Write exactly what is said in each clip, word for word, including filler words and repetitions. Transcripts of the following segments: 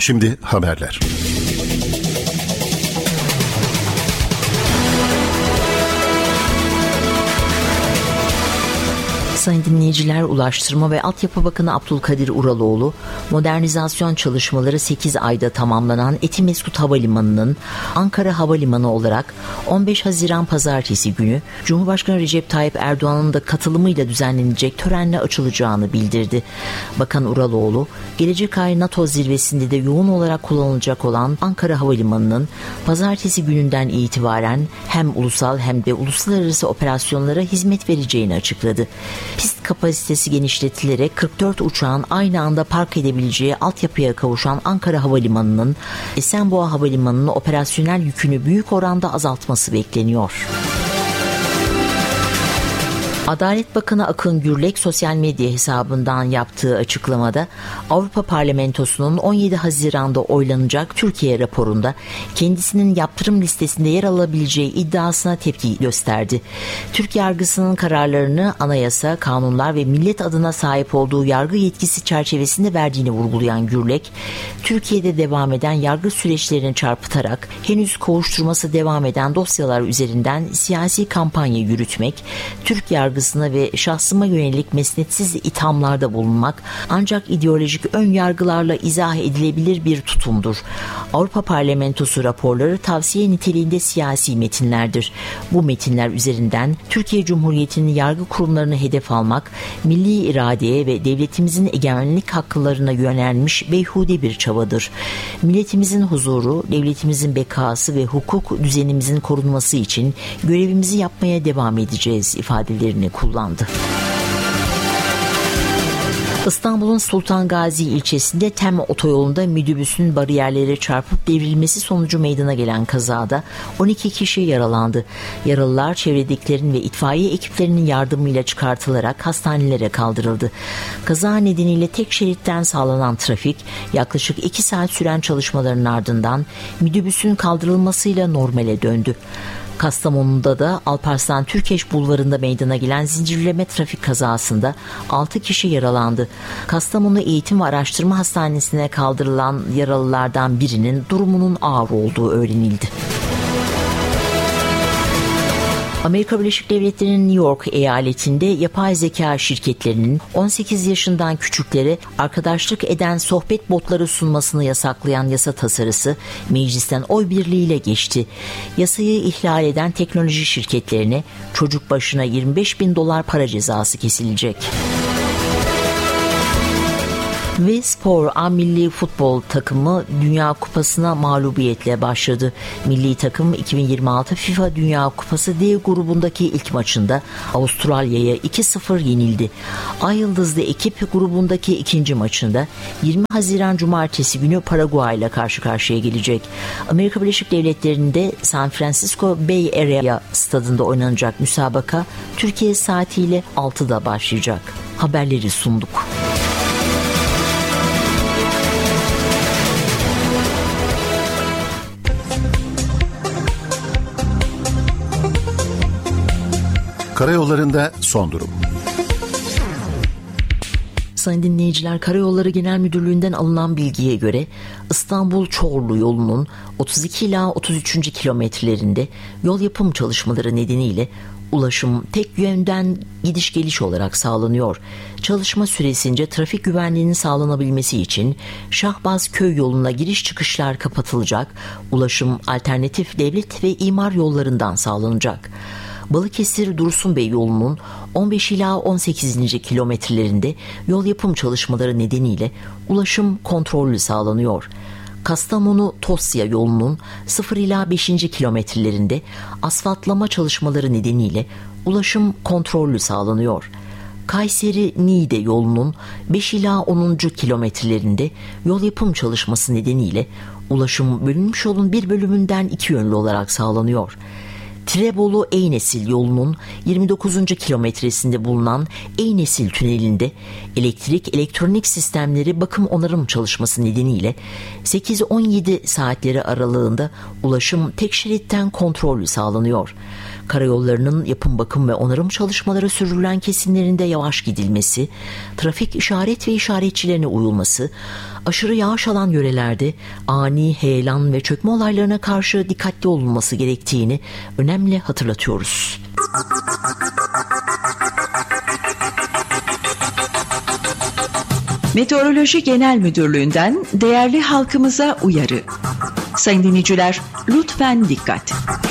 Şimdi haberler. Sayın dinleyiciler, Ulaştırma ve Altyapı Bakanı Abdülkadir Uraloğlu, modernizasyon çalışmaları sekiz ayda tamamlanan Etimesgut Havalimanı'nın Ankara Havalimanı olarak on beş Haziran Pazartesi günü Cumhurbaşkanı Recep Tayyip Erdoğan'ın da katılımıyla düzenlenecek törenle açılacağını bildirdi. Bakan Uraloğlu, gelecek ay NATO zirvesinde de yoğun olarak kullanılacak olan Ankara Havalimanı'nın Pazartesi gününden itibaren hem ulusal hem de uluslararası operasyonlara hizmet vereceğini açıkladı. Pist kapasitesi genişletilerek kırk dört uçağın aynı anda park edebileceği altyapıya kavuşan Ankara Havalimanı'nın Esenboğa Havalimanı'nın operasyonel yükünü büyük oranda azaltması bekleniyor. Adalet Bakanı Akın Gürlek sosyal medya hesabından yaptığı açıklamada Avrupa Parlamentosu'nun on yedi Haziran'da oylanacak Türkiye raporunda kendisinin yaptırım listesinde yer alabileceği iddiasına tepki gösterdi. Türk yargısının kararlarını anayasa, kanunlar ve millet adına sahip olduğu yargı yetkisi çerçevesinde verdiğini vurgulayan Gürlek, Türkiye'de devam eden yargı süreçlerini çarpıtarak henüz kovuşturması devam eden dosyalar üzerinden siyasi kampanya yürütmek, Türk yargı ve şahsıma yönelik mesnetsiz ithamlarda bulunmak ancak ideolojik ön yargılarla izah edilebilir bir tutumdur. Avrupa Parlamentosu raporları tavsiye niteliğinde siyasi metinlerdir. Bu metinler üzerinden Türkiye Cumhuriyeti'nin yargı kurumlarını hedef almak, milli iradeye ve devletimizin egemenlik haklarına yönelmiş beyhude bir çabadır. Milletimizin huzuru, devletimizin bekası ve hukuk düzenimizin korunması için görevimizi yapmaya devam edeceğiz ifadelerini kullandı. İstanbul'un Sultan Gazi ilçesinde Tem otoyolunda minibüsün bariyerlere çarpıp devrilmesi sonucu meydana gelen kazada on iki kişi yaralandı. Yaralılar çevredekilerin ve itfaiye ekiplerinin yardımıyla çıkartılarak hastanelere kaldırıldı. Kaza nedeniyle tek şeritten sağlanan trafik yaklaşık iki saat süren çalışmaların ardından minibüsün kaldırılmasıyla normale döndü. Kastamonu'da da Alparslan Türkeş Bulvarı'nda meydana gelen zincirleme trafik kazasında altı kişi yaralandı. Kastamonu Eğitim ve Araştırma Hastanesi'ne kaldırılan yaralılardan birinin durumunun ağır olduğu öğrenildi. Amerika Birleşik Devletleri'nin New York eyaletinde yapay zeka şirketlerinin on sekiz yaşından küçüklere arkadaşlık eden sohbet botları sunmasını yasaklayan yasa tasarısı meclisten oy birliğiyle geçti. Yasayı ihlal eden teknoloji şirketlerine çocuk başına yirmi beş bin dolar para cezası kesilecek. Ve spor, A milli futbol takımı Dünya Kupası'na mağlubiyetle başladı. Milli takım iki bin yirmi altı FIFA Dünya Kupası D grubundaki ilk maçında Avustralya'ya iki sıfır yenildi. Ay Yıldızlı ekip grubundaki ikinci maçında yirmi Haziran Cumartesi günü Paraguay ile karşı karşıya gelecek. Amerika Birleşik Devletleri'nde San Francisco Bay Area stadında oynanacak müsabaka Türkiye saatiyle altıda başlayacak. Haberleri sunduk. Karayollarında son durum. Sayın dinleyiciler, Karayolları Genel Müdürlüğü'nden alınan bilgiye göre İstanbul-Çorlu yolunun otuz iki ila otuz üçüncü kilometrelerinde yol yapım çalışmaları nedeniyle ulaşım tek yönden gidiş geliş olarak sağlanıyor. Çalışma süresince trafik güvenliğinin sağlanabilmesi için Şahbaz-Köy yoluna giriş çıkışlar kapatılacak, ulaşım alternatif devlet ve imar yollarından sağlanacak. Balıkesir-Dursunbey yolunun on beş ila on sekizinci kilometrelerinde yol yapım çalışmaları nedeniyle ulaşım kontrollü sağlanıyor. Kastamonu-Tosya yolunun sıfır ila beşinci kilometrelerinde asfaltlama çalışmaları nedeniyle ulaşım kontrollü sağlanıyor. Kayseri-Niğde yolunun beş ila onuncu kilometrelerinde yol yapım çalışması nedeniyle ulaşım bölünmüş yolun bir bölümünden iki yönlü olarak sağlanıyor. Tirebolu-Eynesil yolunun yirmi dokuzuncu kilometresinde bulunan Eynesil tünelinde elektrik elektronik sistemleri bakım onarım çalışması nedeniyle sekiz on yedi saatleri aralığında ulaşım tek şeritten kontrollü sağlanıyor. Karayollarının yapım, bakım ve onarım çalışmaları sürdürülen kesimlerinde yavaş gidilmesi, trafik işaret ve işaretçilerine uyulması, aşırı yağış alan yörelerde ani heyelan ve çökme olaylarına karşı dikkatli olunması gerektiğini önemli hatırlatıyoruz. Meteoroloji Genel Müdürlüğü'nden değerli halkımıza uyarı. Sayın dinleyiciler, lütfen dikkat.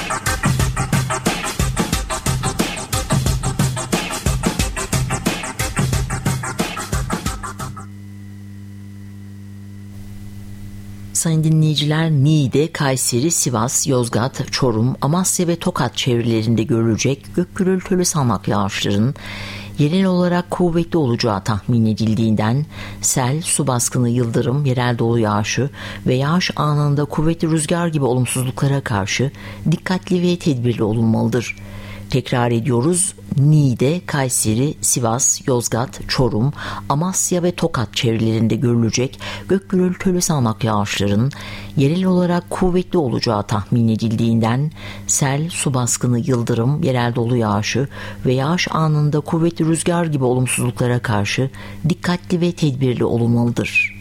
Sayın dinleyiciler, Niğde, Kayseri, Sivas, Yozgat, Çorum, Amasya ve Tokat çevrelerinde görülecek gök gürültülü sağanak yağışların yerel olarak kuvvetli olacağı tahmin edildiğinden sel, su baskını, yıldırım, yerel dolu yağışı ve yağış anında kuvvetli rüzgar gibi olumsuzluklara karşı dikkatli ve tedbirli olunmalıdır. Tekrar ediyoruz. Niğde, Kayseri, Sivas, Yozgat, Çorum, Amasya ve Tokat çevrelerinde görülecek gök gürültülü sağanak yağışların yerel olarak kuvvetli olacağı tahmin edildiğinden sel, su baskını, yıldırım, yerel dolu yağışı ve yağış anında kuvvetli rüzgar gibi olumsuzluklara karşı dikkatli ve tedbirli olunmalıdır.